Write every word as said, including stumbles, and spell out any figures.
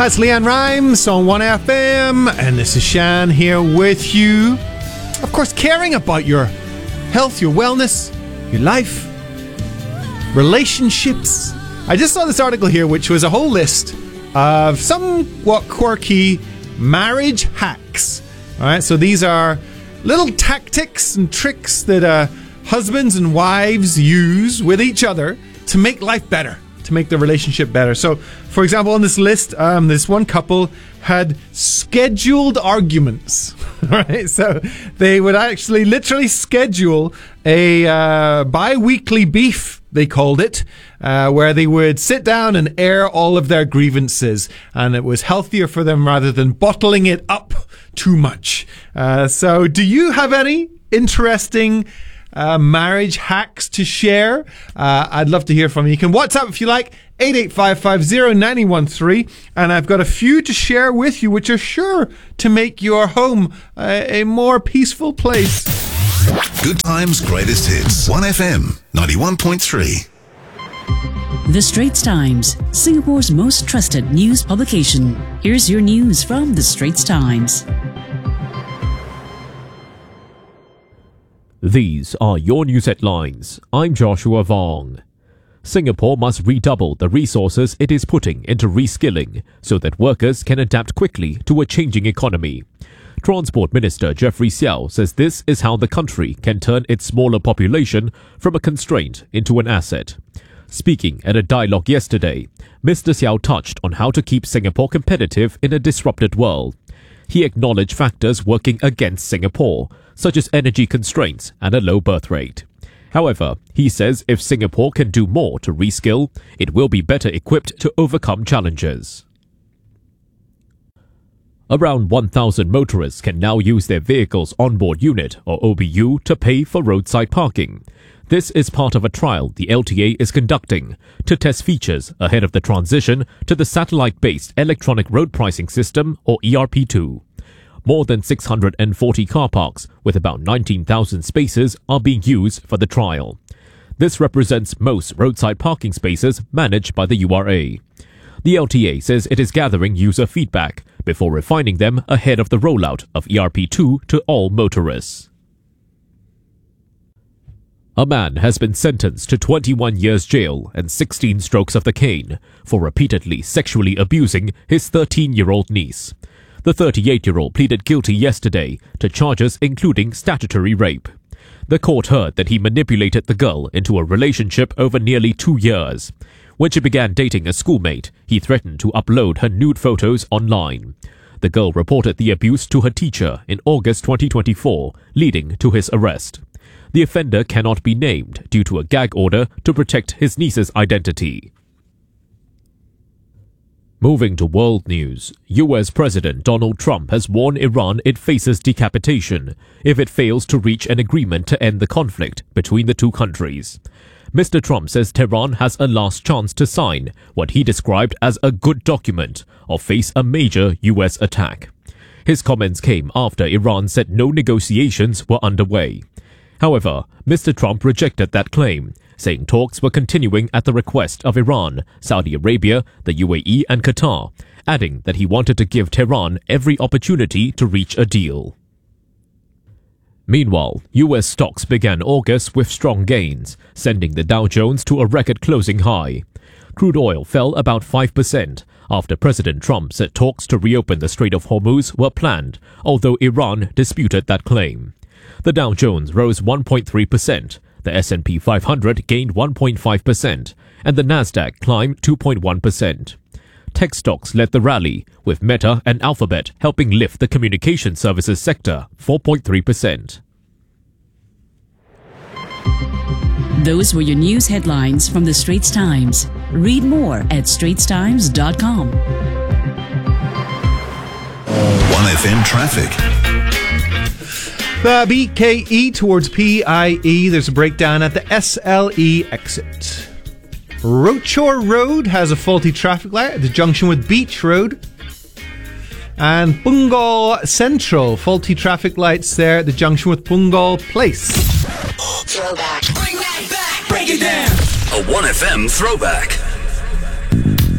That's Leanne Rimes on one F M, and this is Shan here with you. Of course, caring about your health, your wellness, your life, relationships. I just saw this article here, which was a whole list of somewhat quirky marriage hacks. All right, so these are little tactics and tricks that uh, husbands and wives use with each other to make life better, to make the relationship better. So, for example, on this list, um, this one couple had scheduled arguments. Right? So they would actually literally schedule a uh, bi-weekly beef, they called it, uh, where they would sit down and air all of their grievances. And it was healthier for them rather than bottling it up too much. Uh, so do you have any interesting Uh, marriage hacks to share? Uh, I'd love to hear from you. You can WhatsApp if you like, eight eight five five zero nine one three. And I've got a few to share with you, which are sure to make your home uh, a more peaceful place. Good Times Greatest Hits. one F M ninety-one point three. The Straits Times, Singapore's most trusted news publication. Here's your news from The Straits Times. These are your news headlines. I'm Joshua Vong. Singapore must redouble the resources it is putting into reskilling so that workers can adapt quickly to a changing economy. Transport Minister Jeffrey Xiao says this is how the country can turn its smaller population from a constraint into an asset. Speaking at a dialogue yesterday, Mister Xiao touched on how to keep Singapore competitive in a disrupted world. He acknowledged factors working against Singapore, such as energy constraints and a low birth rate. However, he says if Singapore can do more to reskill, it will be better equipped to overcome challenges. Around one thousand motorists can now use their vehicle's onboard unit, or O B U, to pay for roadside parking. This is part of a trial the L T A is conducting to test features ahead of the transition to the satellite-based Electronic Road Pricing System, or E R P two. More than six hundred forty car parks with about nineteen thousand spaces are being used for the trial. This represents most roadside parking spaces managed by the U R A. The L T A says it is gathering user feedback before refining them ahead of the rollout of E R P two to all motorists. A man has been sentenced to twenty-one years jail and sixteen strokes of the cane for repeatedly sexually abusing his thirteen-year-old niece. The thirty-eight-year-old pleaded guilty yesterday to charges including statutory rape. The court heard that he manipulated the girl into a relationship over nearly two years. When she began dating a schoolmate, he threatened to upload her nude photos online. The girl reported the abuse to her teacher in August twenty twenty-four, leading to his arrest. The offender cannot be named due to a gag order to protect his niece's identity. Moving to world news, U S President Donald Trump has warned Iran it faces decapitation if it fails to reach an agreement to end the conflict between the two countries. Mister Trump says Tehran has a last chance to sign what he described as a good document or face a major U S attack. His comments came after Iran said no negotiations were underway. However, Mister Trump rejected that claim, saying talks were continuing at the request of Iran, Saudi Arabia, the U A E and Qatar, adding that he wanted to give Tehran every opportunity to reach a deal. Meanwhile, U S stocks began August with strong gains, sending the Dow Jones to a record closing high. Crude oil fell about five percent after President Trump said talks to reopen the Strait of Hormuz were planned, although Iran disputed that claim. The Dow Jones rose one point three percent, the S and P five hundred gained one point five percent, and the Nasdaq climbed two point one percent. Tech stocks led the rally, with Meta and Alphabet helping lift the communication services sector four point three percent. Those were your news headlines from The Straits Times. Read more at straits times dot com. one F M traffic. The B K E towards P I E, there's a breakdown at the S L E exit. Rochor Road has a faulty traffic light at the junction with Beach Road. And Punggol Central, faulty traffic lights there at the junction with Punggol Place. Throwback. Bring that back. Break it down. A one F M throwback.